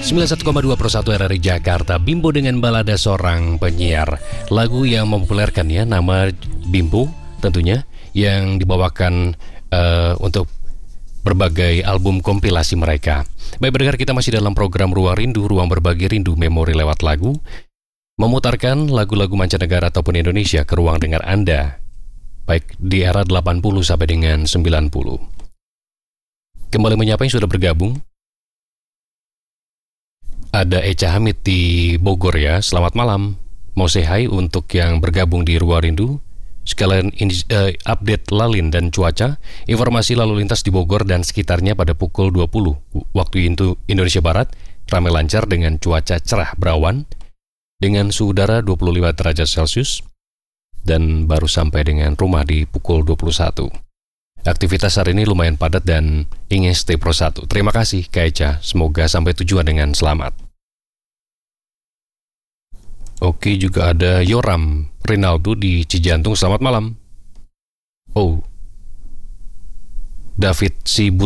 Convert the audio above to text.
91,2 Pro 1 RRI Jakarta. Bimbo dengan balada seorang penyiar. Lagu yang mempopulerkan ya, nama Bimbo tentunya, yang dibawakan untuk berbagai album kompilasi mereka. Baik pendengar, kita masih dalam program Ruang Rindu, ruang berbagi rindu memori lewat lagu, memutarkan lagu-lagu mancanegara ataupun Indonesia ke ruang dengar Anda, baik di era 80 sampai dengan 90. Kembali menyapa yang sudah bergabung. Ada Echa Hamid di Bogor ya, selamat malam. Mau say hi untuk yang bergabung di Ruang Rindu. Sekalian update lalin dan cuaca, informasi lalu lintas di Bogor dan sekitarnya pada pukul 20 waktu Indonesia Barat, ramai lancar dengan cuaca cerah berawan, dengan suhu udara 25 derajat Celcius, dan baru sampai dengan rumah di pukul 21. Aktivitas hari ini lumayan padat dan ingin stay Pro 1. Terima kasih Kak Echa, semoga sampai tujuan dengan selamat. Oke, juga ada Yoram Rinaldo di Cijantung, selamat malam. Oh, David Sibut